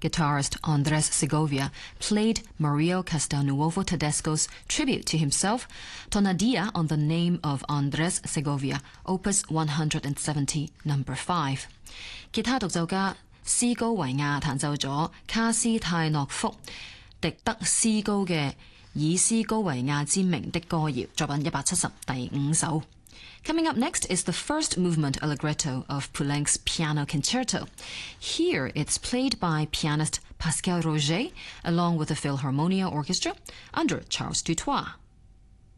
guitarist Andres Segovia played Mario Castelnuovo Tedesco's tribute to himself, Tonadilla on the name of Andres Segovia, Opus 170 No. 5。吉他獨奏家斯高維亞彈奏咗卡斯泰諾夫迪德斯高嘅以斯高維亞之名的歌謠，作品170第5首。Coming up next is the first movement allegretto of Poulenc's piano concerto. Here it's played by pianist Pascal Roger along with the Philharmonia Orchestra under Charles Dutoit.